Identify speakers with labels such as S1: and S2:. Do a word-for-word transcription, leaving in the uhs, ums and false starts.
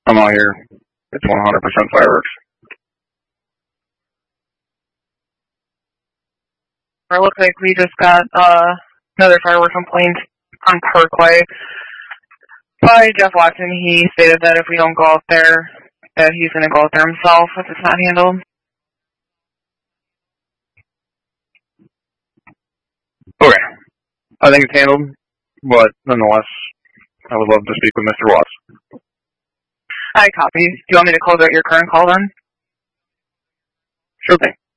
S1: I'm out here. It's one hundred percent fireworks.
S2: It looks like we just got uh, another fireworks complaint on Parkway by Jeff Watson. He stated that if we don't go out there, that he's going to go out there himself if it's not handled.
S1: Okay. I think it's handled, but nonetheless, I would love to speak with Mister Watts.
S2: I copy. Do you want me to close out your current call then?
S1: Sure thing.